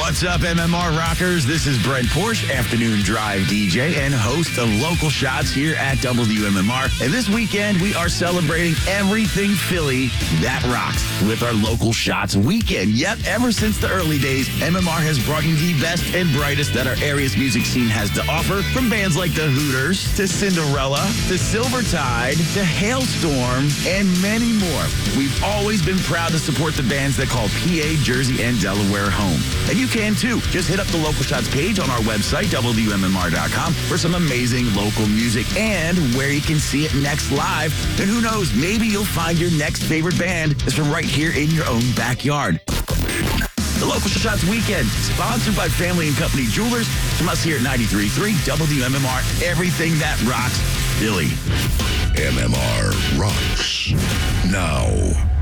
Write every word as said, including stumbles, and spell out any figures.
What's up, M M R Rockers? This is Brent Porsche, Afternoon Drive D J and host of Local Shots here at W M M R. And this weekend, we are celebrating everything Philly that rocks with our Local Shots weekend. Yep, ever since the early days, M M R has brought you the best and brightest that our area's music scene has to offer, from bands like the Hooters, to Cinderella, to Silvertide, to Hailstorm, and many more. We've always been proud to support the bands that call P A, Jersey, and Delaware home. And you can too. Just hit up the Local Shots page on our website, W M M R dot com, for some amazing local music and where you can see it next live. And who knows, maybe you'll find your next favorite band is from right here in your own backyard. The Local Shots Weekend, sponsored by Family and Company Jewelers, from us here at ninety-three point three W M M R. Everything that rocks Philly. M M R rocks now.